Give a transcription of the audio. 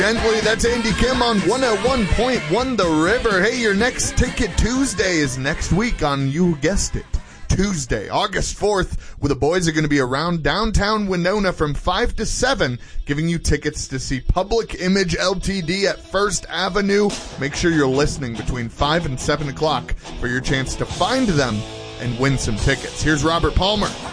Gently, that's Andy Kim on 101.1 The River. Hey, your next Ticket Tuesday is next week on, you guessed it, Tuesday, August 4th, where the boys are going to be around downtown Winona from 5 to 7, giving you tickets to see Public Image Ltd. at First Avenue. Make sure you're listening between 5 and 7 o'clock for your chance to find them and win some tickets. Here's Robert Palmer.